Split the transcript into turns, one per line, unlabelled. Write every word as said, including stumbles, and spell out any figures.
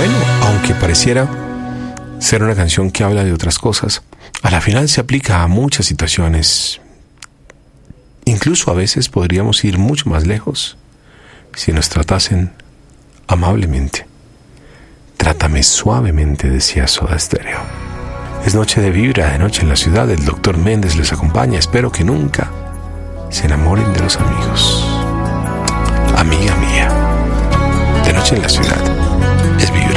bueno, aunque pareciera ser una canción que habla de otras cosas, a la final se aplica a muchas situaciones. Incluso a veces podríamos ir mucho más lejos si nos tratasen amablemente. Trátame suavemente, decía Soda Stereo. Es noche de vibra, de noche en la ciudad. El doctor Méndez les acompaña. Espero que nunca se enamoren de los amigos. Amiga mía, de noche en la ciudad es vibra.